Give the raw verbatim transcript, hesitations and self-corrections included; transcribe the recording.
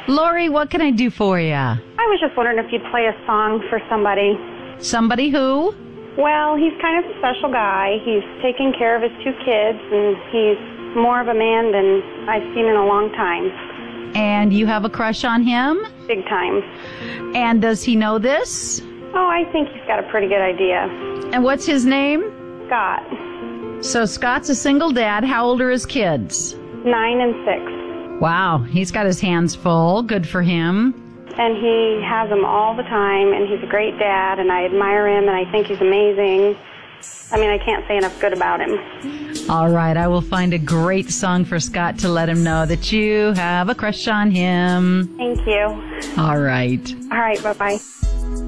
Lori, what can I do for you? I was just wondering if you'd play a song for somebody. Somebody who? Well, he's kind of a special guy. He's taking care of his two kids, and he's more of a man than I've seen in a long time. And you have a crush on him? Big time. And does he know this? Oh, I think he's got a pretty good idea. And what's his name? Scott. So Scott's a single dad. How old are his kids? Nine and six. Wow, he's got his hands full. Good for him. And he has them all the time, and he's a great dad, and I admire him, and I think he's amazing. I mean, I can't say enough good about him. All right, I will find a great song for Scott to let him know that you have a crush on him. Thank you. All right. All right, bye-bye.